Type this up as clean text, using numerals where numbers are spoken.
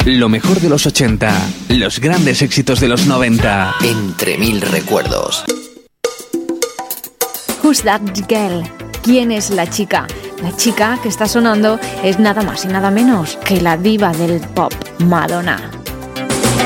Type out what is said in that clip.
Lo mejor de los 80, los grandes éxitos de los 90. Entre mil recuerdos. Who's that girl? ¿Quién es la chica? La chica que está sonando es nada más y nada menos que la diva del pop, Madonna.